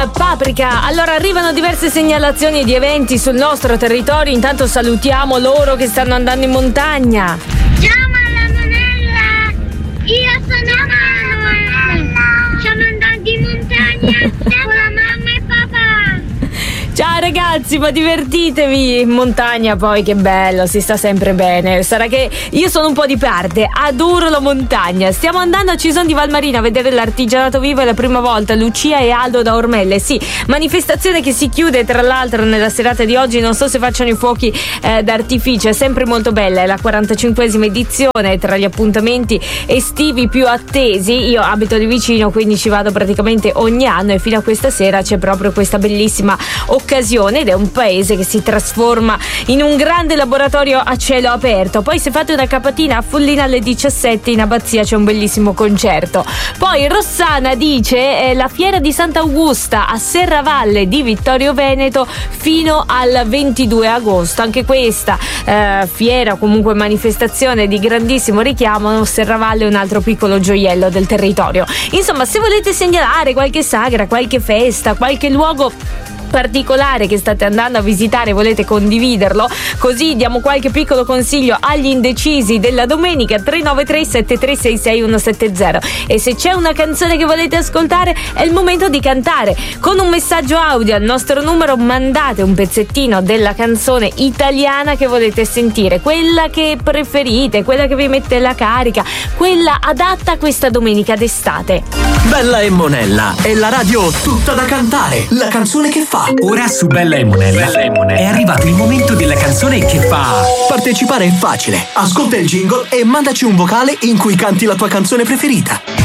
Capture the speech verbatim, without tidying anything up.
Paprika. Allora, arrivano diverse segnalazioni di eventi sul nostro territorio. Intanto salutiamo loro che stanno andando in montagna. Ciao Manuela, io sono Manuela. Siamo andati in montagna con la mamma e papà. Ciao ragazzi, ma divertitevi in montagna, poi che bello, si sta sempre bene. Sarà che io sono un po' di parte, adoro la montagna. Stiamo andando a Cison di Valmarina a vedere l'artigianato vivo, è la prima volta. Lucia e Aldo da Ormelle, sì, manifestazione che si chiude tra l'altro nella serata di oggi. Non so se facciano i fuochi eh, d'artificio, è sempre molto bella, è la quarantacinquesima edizione, tra gli appuntamenti estivi più attesi. Io abito lì vicino, quindi ci vado praticamente ogni anno, e fino a questa sera c'è proprio questa bellissima occasione, ed è un paese che si trasforma in un grande laboratorio a cielo aperto. Poi se fate una capatina a Fullina alle diciassette in abbazia c'è un bellissimo concerto. Poi Rossana dice eh, la fiera di Sant'Augusta a Serravalle di Vittorio Veneto fino al ventidue agosto. Anche questa eh, fiera, comunque manifestazione di grandissimo richiamo. Serravalle è un altro piccolo gioiello del territorio. Insomma, se volete segnalare qualche sagra, qualche festa, qualche luogo particolare che state andando a visitare, volete condividerlo, così diamo qualche piccolo consiglio agli indecisi della domenica. Tre nove tre sette tre sei sei uno sette zero. E se c'è una canzone che volete ascoltare, è il momento di cantare. Con un messaggio audio al nostro numero mandate un pezzettino della canzone italiana che volete sentire, quella che preferite, quella che vi mette la carica, quella adatta a questa domenica d'estate. Bella e Monella è la radio tutta da cantare, la canzone che fa. Ora su Bella e Monella, Bella e Monella è arrivato il momento della canzone che fa. Partecipare è facile. Ascolta il jingle e mandaci un vocale in cui canti la tua canzone preferita.